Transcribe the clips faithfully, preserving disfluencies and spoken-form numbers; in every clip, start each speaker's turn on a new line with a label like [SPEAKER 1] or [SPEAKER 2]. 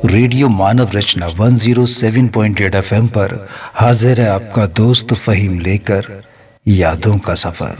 [SPEAKER 1] Radio मानव रचना एक सौ सात पॉइंट आठ एफएम पर हाजिर है आपका दोस्त फहीम लेकर यादों का सफर।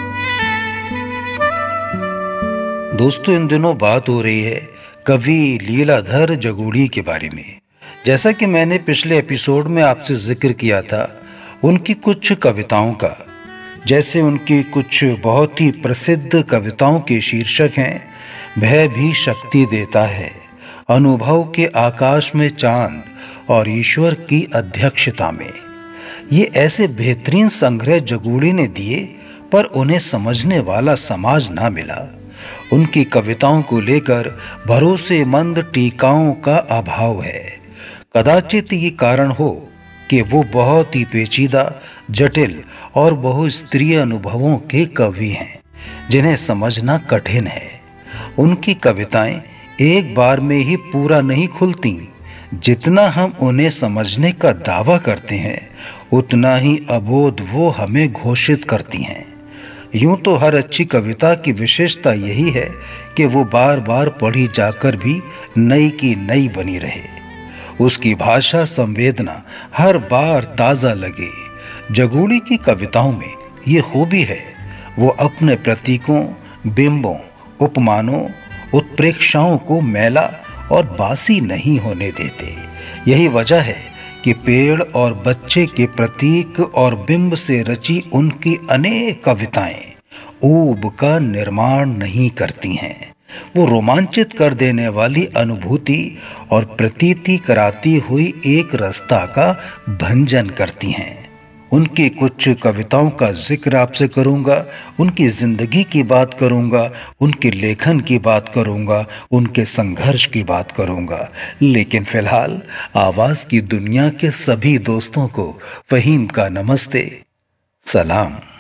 [SPEAKER 1] दोस्तों, इन दिनों बात हो रही है कवि लीलाधर जगूड़ी के बारे में। जैसा कि मैंने पिछले एपिसोड में आपसे जिक्र किया था उनकी कुछ कविताओं का, जैसे उनकी कुछ बहुत ही प्रसिद्ध कविताओं के शीर्षक हैं भय भी शक्ति देता है, अनुभव के आकाश में चांद और ईश्वर की अध्यक्षता में। ये ऐसे बेहतरीन संग्रह जगूड़ी ने दिए, पर उन्हें समझने वाला समाज ना मिला। उनकी कविताओं को लेकर भरोसेमंद टीकाओं का अभाव है। कदाचित ये कारण हो कि वो बहुत ही पेचीदा, जटिल और बहुस्तरीय अनुभवों के कवि हैं, जिन्हें समझना कठिन है। उनकी कविताएं एक बार में ही पूरा नहीं खुलती। जितना हम उन्हें समझने का दावा करते हैं, उतना ही अबोध वो हमें घोषित करती हैं। यूं तो हर अच्छी कविता की विशेषता यही है कि वो बार बार पढ़ी जाकर भी नई की नई बनी रहे। उसकी भाषा संवेदना हर बार ताज़ा लगे। जगूड़ी की कविताओं में ये खूबी है, वो अपने प्रतीकों, बिंबों, उपमानों, उत्प्रेक्षाओं को मैला और बासी नहीं होने देते। यही वजह है कि पेड़ और बच्चे के प्रतीक और बिंब से रची उनकी अनेक कविताएं ऊब का निर्माण नहीं करती हैं। वो रोमांचित कर देने वाली अनुभूति और प्रतीति कराती हुई एक रास्ता का भंजन करती हैं। उनकी कुछ कविताओं का जिक्र आपसे करूंगा, उनकी जिंदगी की बात करूंगा, उनके लेखन की बात करूंगा, उनके संघर्ष की बात करूंगा। लेकिन फिलहाल आवाज की दुनिया के सभी दोस्तों को फहीम का नमस्ते, सलाम।